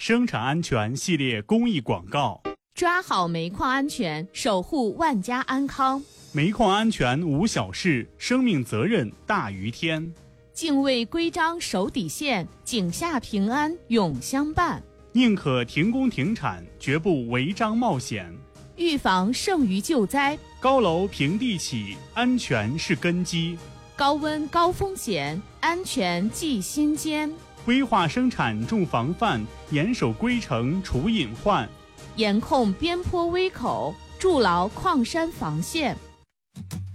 生产安全系列公益广告。 抓好煤矿安全，守护万家安康。 煤矿安全无小事，生命责任大于天。 敬畏规章守底线，井下平安永相伴。 宁可停工停产，绝不违章冒险。 预防胜于救灾， 高楼平地起，安全是根基。 高温高风险，安全记心间。 规划生产重防范，严守规程除隐患。 严控边坡危口，筑牢矿山防线。